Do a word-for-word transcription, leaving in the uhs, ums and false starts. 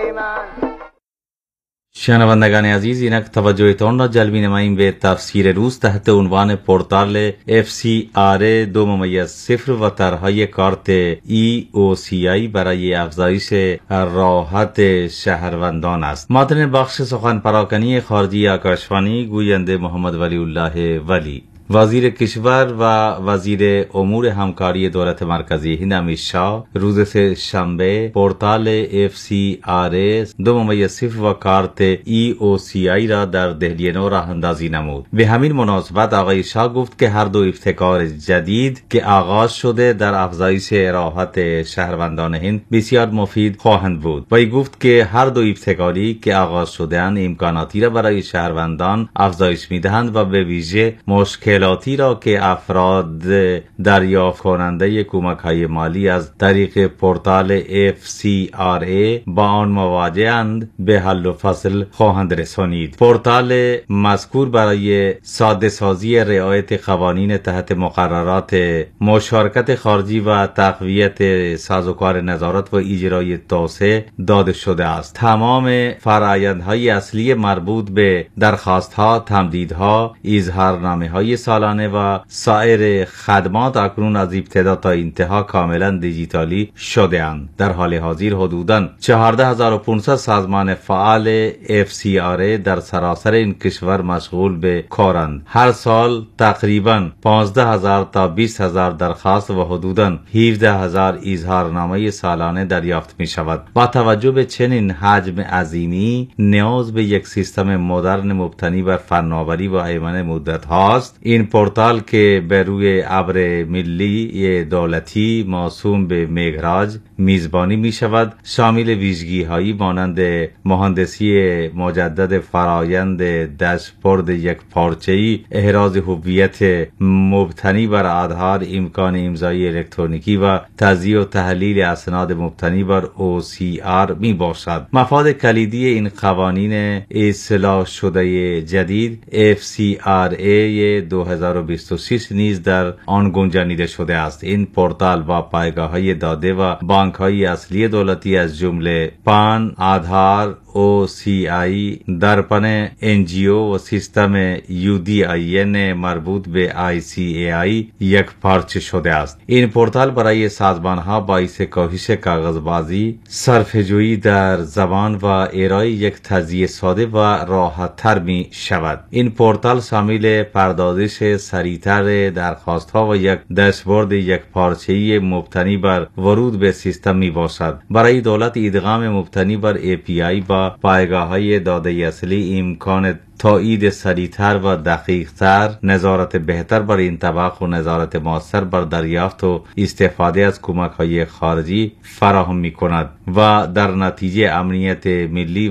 من. شنوندگان عزیز، اینک توجهتان را جلب نماییم به تفسیر روز تحت عنوان پورتال اف سی آر دو ممیز صفر و طرحهای کارت ای او سی آی برای افزایش راحت شهروندان است. متن بخش سخن پراکنی خارجی آکاشوانی، گوینده محمد ولی الله ولی. وزیر کشور و وزیر امور همکاری دولت مرکزی هند امید شاه روز سه شنبه پورتال اف سی آر دو ممیز صفر و کارت ای او سی آی را در دهلی نو راه اندازی نمود. به همین مناسبت آقای شاه گفت که هر دو ابتکار جدید که آغاز شده در افزایش راحت شهروندان هند بسیار مفید خواهند بود. وی گفت که هر دو ابتکاری که آغاز شده‌اند امکاناتی را برای شهروندان افزایش می‌دهند و به ویژه مشکل مشکلاتی را که افراد دریافت کننده کمک های مالی از طریق پورتال اف سی آر ای با آن مواجه‌اند به حل و فصل خواهند رسانید. پورتال مذکور برای ساده سازی رعایت قوانین تحت مقررات مشارکت خارجی و تقویت سازوکار نظارت و اجرای توسعه داده شده است. تمام فرآیندهای اصلی مربوط به درخواست‌ها، تمدیدها، اظهارنامه‌های سالانه و سایر خدمات اکنون از ابتدا تا انتها کاملا دیجیتالی شده اند. در حال حاضر حدوداً چهارده هزار و پانصد سازمان فعال اف سی آر در سراسر این کشور مشغول به کارند. هر سال تقریباً پانزده هزار تا بیست هزار درخواست و حدوداً هفده هزار اظهارنامه سالانه دریافت می شود. با توجه به چنین حجم عظیمی نیاز به یک سیستم مدرن مبتنی بر فناوری و ایمن مدت هاست. این پورتال که به روی ابر ملی دولتی موسوم به میگراج میزبانی می شود شامل ویژگی هایی مانند مهندسی مجدد فرایند داشبورد یک پارچه‌ای، احراز هویت مبتنی بر آدهار، امکان امضای الکترونیکی و تجزیه و تحلیل اسناد مبتنی بر او سی آر می باشد. مفاد کلیدی این قوانین اصلاح شده جدید اف سی آر ای دو هزار و بیست و شش نیز در آن گنجانیده شده است. این پورتال با پایگاه‌های داده و بانک‌های اصلی دولتی از جمله پان، آدهار، او سی آی، درپن ان جی او و سیستم یو دی آی ان مربوط به آی سی ای آی یک پارچه شده است. این پورتال برای سازمان‌ها باعث کاهش کاغذبازی، صرفه‌جویی در زبان و ارائه یک تجزیه ساده و راحت‌تر می شود. این پورتال شامل پردازش سریعتر درخواست‌ها و یک داشبورد یک پارچه‌ای مبتنی بر ورود به سیستم می باشد. برای دولت ادغام مبتنی بر ای پی آی با پایگاه‌های داده اصلی امکان تایید سریعتر و دقیق‌تر، نظارت بهتر بر انطباق و نظارت مؤثر بر دریافت و استفاده از کمک‌های خارجی فراهم می‌کند و در نتیجه امنیت ملی